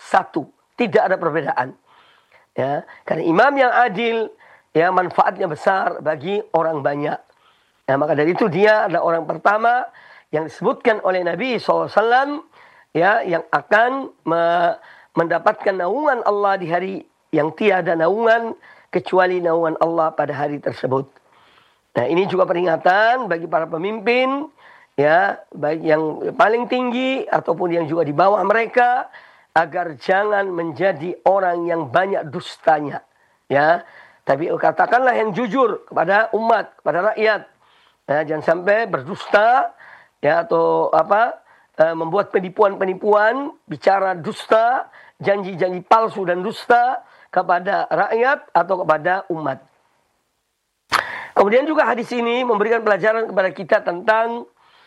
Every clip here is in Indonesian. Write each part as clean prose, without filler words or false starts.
satu, tidak ada perbedaan. Ya, karena imam yang adil, ya, manfaatnya besar bagi orang banyak. Ya, maka dari itu dia adalah orang pertama yang disebutkan oleh Nabi SAW, ya, yang akan mendapatkan naungan Allah di hari yang tiada naungan kecuali naungan Allah pada hari tersebut. Nah, ini juga peringatan bagi para pemimpin, ya, baik yang paling tinggi ataupun yang juga di bawah mereka, agar jangan menjadi orang yang banyak dustanya, ya. Tapi katakanlah yang jujur kepada umat, kepada rakyat. Ya, jangan sampai berdusta, ya, atau membuat penipuan-penipuan, bicara dusta, janji-janji palsu dan dusta kepada rakyat atau kepada umat. Kemudian juga hadis ini memberikan pelajaran kepada kita tentang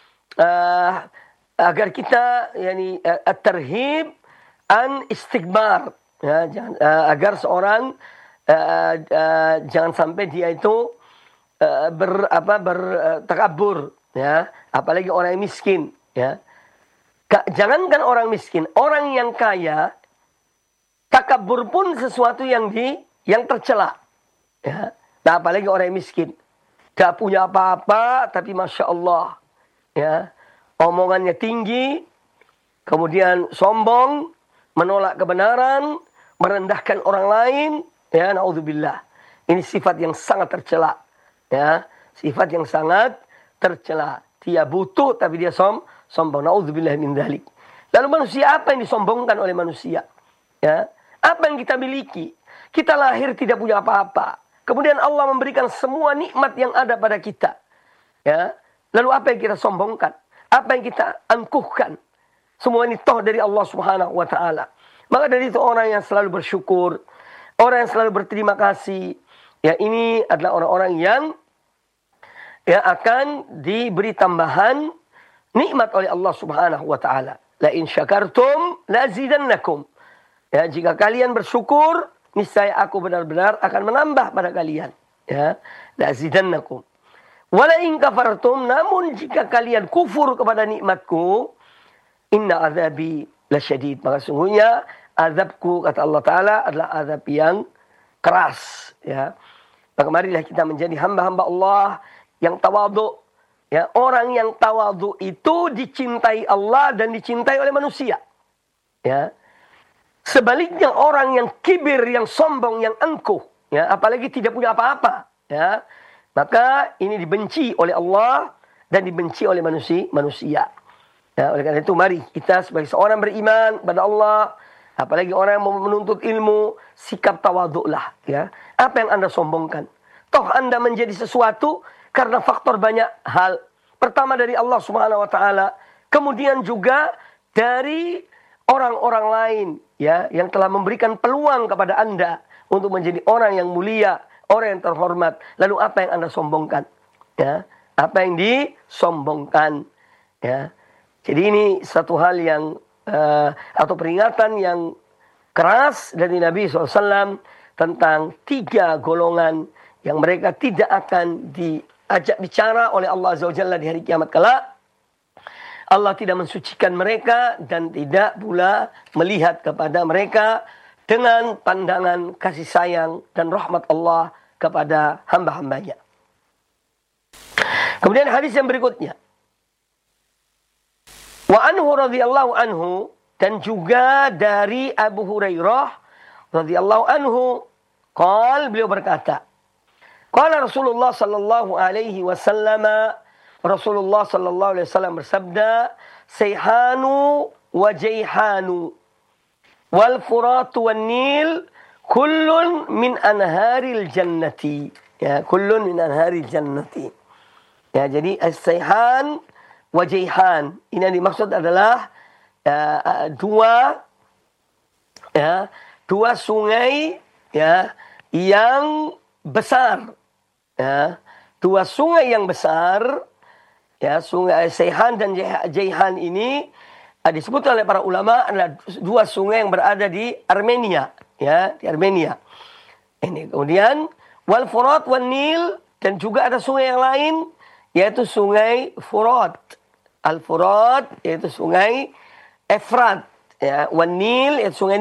agar kita, yakni at-tarhib an istikbar, ya, agar seorang jangan sampai dia itu bertakabur, ya, apalagi orang yang miskin, ya. Jangankan orang miskin, orang yang kaya, takabur pun sesuatu yang tercela, ya. Nah, apalagi orang yang miskin, gak punya apa-apa, tapi masya Allah, ya, omongannya tinggi, kemudian sombong, menolak kebenaran, merendahkan orang lain, ya, naudzubillah. Ini sifat yang sangat tercela, ya, sifat yang sangat tercela. Dia butuh tapi dia sombong. Naudzubillah min dzalik. Lalu manusia apa yang disombongkan oleh manusia? Ya, apa yang kita miliki? Kita lahir tidak punya apa-apa. Kemudian Allah memberikan semua nikmat yang ada pada kita. Ya, lalu apa yang kita sombongkan? Apa yang kita angkuhkan? Semua ini toh dari Allah Subhanahu wa taala. Maka dari itu orang yang selalu bersyukur, orang yang selalu berterima kasih, ya, ini adalah orang-orang yang, ya, akan diberi tambahan nikmat oleh Allah Subhanahu wa taala. La in syakartum la azidannakum. Ya, jika kalian bersyukur, niscaya aku benar-benar akan menambah pada kalian. Ya, la azidannakum. Wala in kafartum, namun jika kalian kufur kepada nikmatku, inna azabi lasyadid. Maka sungguhnya azabku, kata Allah Ta'ala, adalah azab yang keras. Ya. Maka marilah kita menjadi hamba-hamba Allah yang tawadhu. Ya, orang yang tawadhu itu dicintai Allah dan dicintai oleh manusia. Ya. Sebaliknya orang yang kibir, yang sombong, yang angkuh, ya, apalagi tidak punya apa-apa, ya, maka ini dibenci oleh Allah dan dibenci oleh manusia. Ya, oleh karena itu mari kita sebagai seorang beriman pada Allah, apalagi orang yang mau menuntut ilmu, sikap tawadhu'lah, ya. Apa yang Anda sombongkan? Toh Anda menjadi sesuatu karena faktor banyak hal. Pertama dari Allah Subhanahu wa taala, kemudian juga dari orang-orang lain, ya, yang telah memberikan peluang kepada Anda untuk menjadi orang yang mulia, orang yang terhormat. Lalu apa yang Anda sombongkan? Ya, apa yang disombongkan? Ya. Jadi ini satu hal yang atau peringatan yang keras dari Nabi SAW tentang 3 golongan yang mereka tidak akan diajak bicara oleh Allah Azza wa Jalla di hari kiamat kelak. Allah tidak mensucikan mereka dan tidak pula melihat kepada mereka dengan pandangan kasih sayang dan rahmat Allah kepada hamba-hambanya. Kemudian hadis yang berikutnya. Wa anhu radhiyallahu anhu, dan juga dari Abu Hurairah radhiyallahu anhu, beliau berkata, qala Rasulullah sallallahu alaihi wasallam, Rasulullah sallallahu alaihi wasallam bersabda, sayhanu wa jayhanu wal furatu wan nil kullun min anharil jannati. Ya, kullun min anharil jannati. Ya, jadi as-sayhan wa jayhan, ini yang dimaksud adalah dua sungai, ya, yang besar. Ya, dua sungai yang besar. Ya, sungai Sayhan dan Jayhan ini disebut oleh para ulama adalah 2 sungai yang berada di Armenia, ya, di Armenia. Ini kemudian wal Furat wan Nil, dan juga ada sungai yang lain yaitu sungai Furat. Al Furat yaitu sungai Efrat, ya, wan Nil yaitu sungai